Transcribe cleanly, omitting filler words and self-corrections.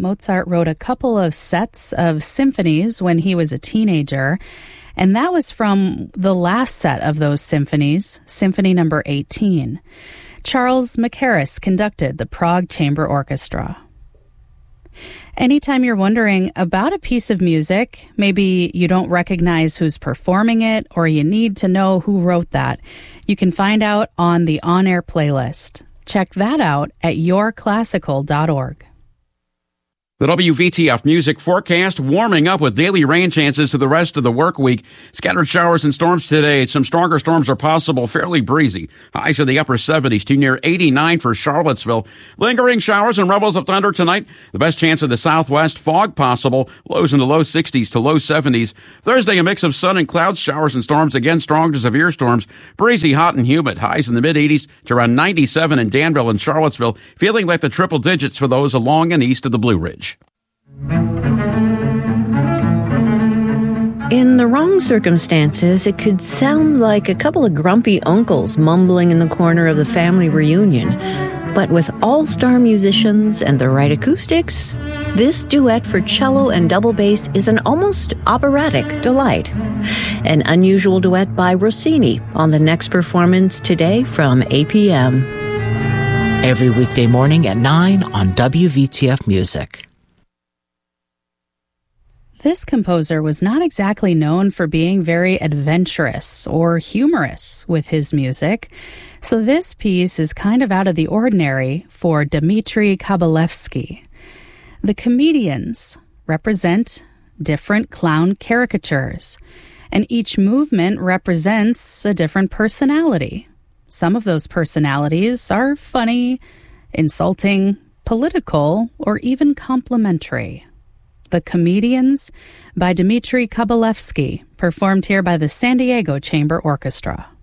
Mozart wrote a couple of sets of symphonies when he was a teenager, and that was from the last set of those symphonies, Symphony number 18. Charles Mackerras conducted the Prague Chamber Orchestra. Anytime you're wondering about a piece of music, maybe you don't recognize who's performing it, or you need to know who wrote that, you can find out on the on-air playlist. Check that out at yourclassical.org. The WVTF Music Forecast, warming up with daily rain chances to the rest of the work week. Scattered showers and storms today. Some stronger storms are possible, fairly breezy. Highs in the upper 70s to near 89 for Charlottesville. Lingering showers and rumbles of thunder tonight. The best chance of the southwest. Fog possible. Lows in the low 60s to low 70s. Thursday, a mix of sun and clouds, showers and storms. Again, strong to severe storms. Breezy, hot and humid. Highs in the mid-80s to around 97 in Danville and Charlottesville. Feeling like the triple digits for those along and east of the Blue Ridge. In the wrong circumstances, it could sound like a couple of grumpy uncles mumbling in the corner of the family reunion. But with all-star musicians and the right acoustics, this duet for cello and double bass is an almost operatic delight. An unusual duet by Rossini on the next performance today from 8 p.m. Every weekday morning at 9 on WVTF Music. This composer was not exactly known for being very adventurous or humorous with his music, so this piece is kind of out of the ordinary for Dmitri Kabalevsky. The comedians represent different clown caricatures, and each movement represents a different personality. Some of those personalities are funny, insulting, political, or even complimentary. The Comedians by Dmitri Kabalevsky, performed here by the San Diego Chamber Orchestra.